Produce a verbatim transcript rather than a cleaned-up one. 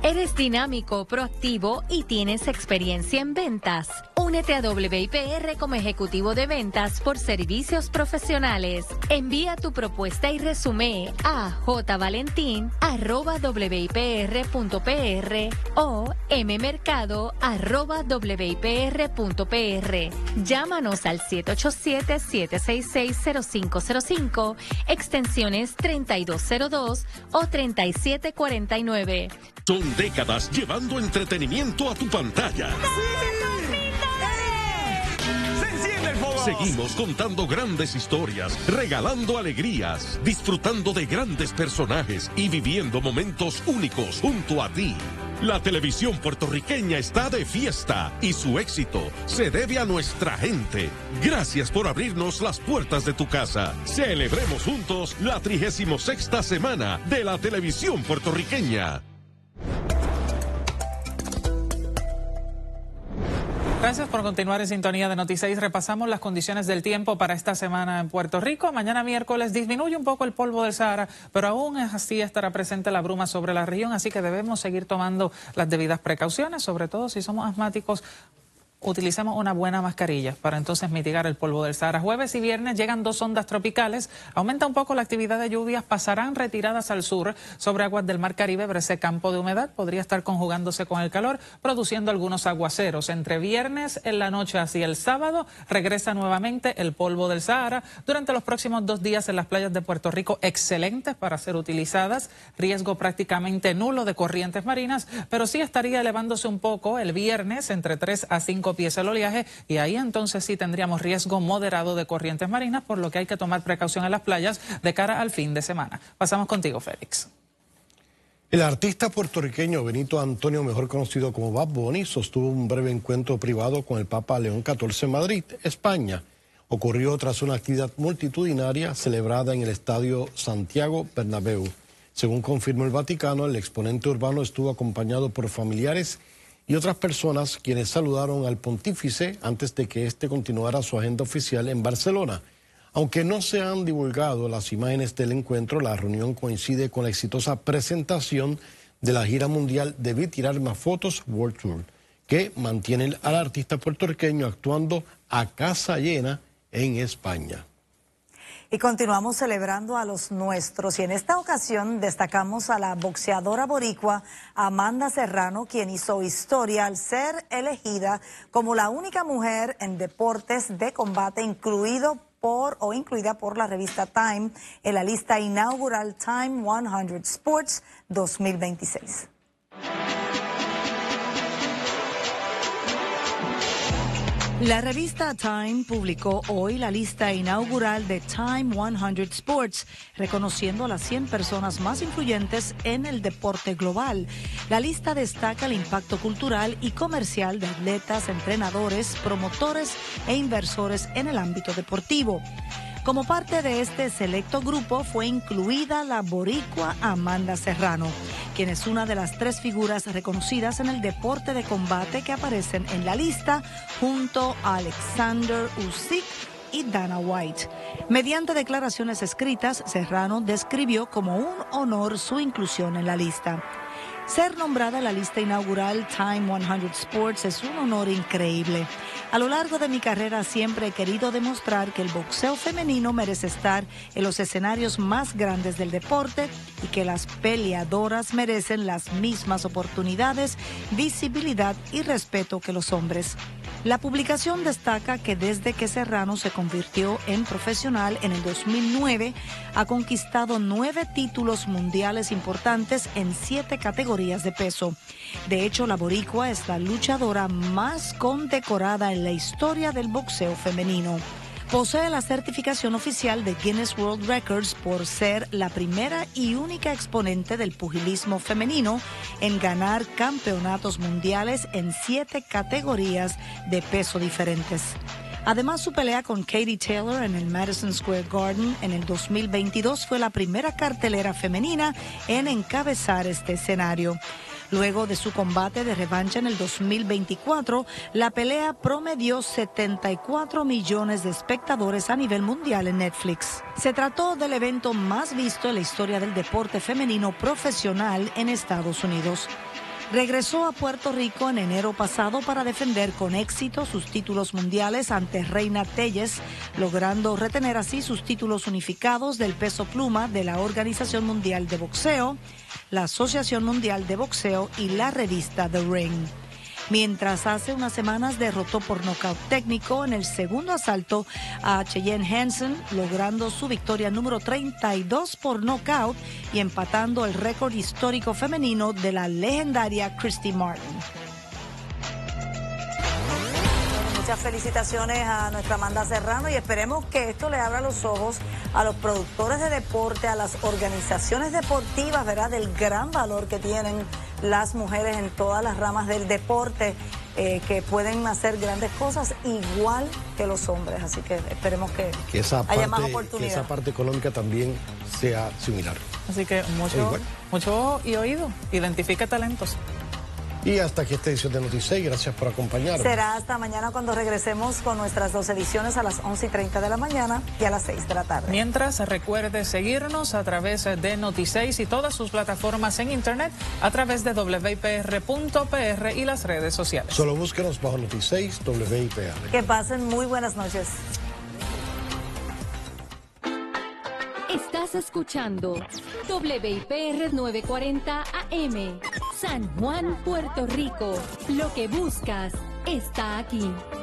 ¿Eres dinámico, proactivo y tienes experiencia en ventas? Únete a W I P R como ejecutivo de ventas por servicios profesionales. Envía tu propuesta y resumen a jvalentin arroba wipr.pr o mmercado arroba wipr.pr. Llámanos al siete ocho siete, siete seis seis, cero cinco cero cinco, extensiones treinta y dos cero dos o treinta y siete cuarenta y nueve. Son décadas llevando entretenimiento a tu pantalla. Seguimos contando grandes historias, regalando alegrías, disfrutando de grandes personajes y viviendo momentos únicos junto a ti. La televisión puertorriqueña está de fiesta y su éxito se debe a nuestra gente. Gracias por abrirnos las puertas de tu casa. Celebremos juntos la trigésima sexta semana de la televisión puertorriqueña. Gracias por continuar en sintonía de Noti seis. Repasamos las condiciones del tiempo para esta semana en Puerto Rico. Mañana miércoles disminuye un poco el polvo del Sahara, pero aún así estará presente la bruma sobre la región, así que debemos seguir tomando las debidas precauciones, sobre todo si somos asmáticos. Utilicemos una buena mascarilla para entonces mitigar el polvo del Sahara. Jueves y viernes llegan dos ondas tropicales, aumenta un poco la actividad de lluvias, pasarán retiradas al sur sobre aguas del Mar Caribe, pero ese campo de humedad podría estar conjugándose con el calor, produciendo algunos aguaceros. Entre viernes en la noche hacia el sábado regresa nuevamente el polvo del Sahara. Durante los próximos dos días en las playas de Puerto Rico, excelentes para ser utilizadas, riesgo prácticamente nulo de corrientes marinas, pero sí estaría elevándose un poco el viernes entre tres a cinco pies el oleaje, y ahí entonces sí tendríamos riesgo moderado de corrientes marinas, por lo que hay que tomar precaución en las playas de cara al fin de semana. Pasamos contigo, Félix. El artista puertorriqueño Benito Antonio, mejor conocido como Bad Bunny, sostuvo un breve encuentro privado con el Papa León catorce en Madrid, España. Ocurrió tras una actividad multitudinaria celebrada en el Estadio Santiago Bernabéu. Según confirmó el Vaticano, el exponente urbano estuvo acompañado por familiares y otras personas quienes saludaron al pontífice antes de que éste continuara su agenda oficial en Barcelona. Aunque no se han divulgado las imágenes del encuentro, la reunión coincide con la exitosa presentación de la gira mundial Debí tirar más fotos World Tour, que mantiene al artista puertorriqueño actuando a casa llena en España. Y continuamos celebrando a los nuestros, y en esta ocasión destacamos a la boxeadora boricua Amanda Serrano, quien hizo historia al ser elegida como la única mujer en deportes de combate incluido por o incluida por la revista Time en la lista inaugural Time cien Sports dos mil veintiséis. La revista Time publicó hoy la lista inaugural de Time cien Sports, reconociendo a las cien personas más influyentes en el deporte global. La lista destaca el impacto cultural y comercial de atletas, entrenadores, promotores e inversores en el ámbito deportivo. Como parte de este selecto grupo fue incluida la boricua Amanda Serrano, quien es una de las tres figuras reconocidas en el deporte de combate que aparecen en la lista, junto a Alexander Usyk y Dana White. Mediante declaraciones escritas, Serrano describió como un honor su inclusión en la lista. Ser nombrada en la lista inaugural Time cien Sports es un honor increíble. A lo largo de mi carrera siempre he querido demostrar que el boxeo femenino merece estar en los escenarios más grandes del deporte y que las peleadoras merecen las mismas oportunidades, visibilidad y respeto que los hombres. La publicación destaca que desde que Serrano se convirtió en profesional en el dos mil nueve, ha conquistado nueve títulos mundiales importantes en siete categorías de peso. De hecho, la boricua es la luchadora más condecorada en la historia del boxeo femenino. Posee la certificación oficial de Guinness World Records por ser la primera y única exponente del pugilismo femenino en ganar campeonatos mundiales en siete categorías de peso diferentes. Además, su pelea con Katie Taylor en el Madison Square Garden en el dos mil veintidós fue la primera cartelera femenina en encabezar este escenario. Luego de su combate de revancha en el dos mil veinticuatro, la pelea promedió setenta y cuatro millones de espectadores a nivel mundial en Netflix. Se trató del evento más visto en la historia del deporte femenino profesional en Estados Unidos. regresó a Puerto Rico en enero pasado para defender con éxito sus títulos mundiales ante Reina Telles, logrando retener así sus títulos unificados del peso pluma de la Organización Mundial de Boxeo, la Asociación Mundial de Boxeo y la revista The Ring. Mientras hace unas semanas derrotó por nocaut técnico en el segundo asalto a Cheyenne Hansen, logrando su victoria número treinta y dos por nocaut y empatando el récord histórico femenino de la legendaria Christy Martin. Muchas felicitaciones a nuestra Amanda Serrano y esperemos que esto le abra los ojos a los productores de deporte, a las organizaciones deportivas, ¿verdad? Del gran valor que tienen las mujeres en todas las ramas del deporte, eh, que pueden hacer grandes cosas igual que los hombres. Así que esperemos que, que esa haya parte, más oportunidades. Que esa parte económica también sea similar. Así que mucho, mucho ojo y oído. Identifique talentos. Y hasta aquí esta edición de Noticias. Gracias por acompañarnos. Será hasta mañana cuando regresemos con nuestras dos ediciones a las once y treinta de la mañana y a las seis de la tarde. Mientras, recuerde seguirnos a través de Noticias y todas sus plataformas en internet a través de doble i pe erre punto pe erre y las redes sociales. Solo búsquenos bajo Noticias doble i pe erre. Que pasen muy buenas noches. Estás escuchando doble i pe erre novecientos cuarenta A M, San Juan, Puerto Rico. Lo que buscas está aquí.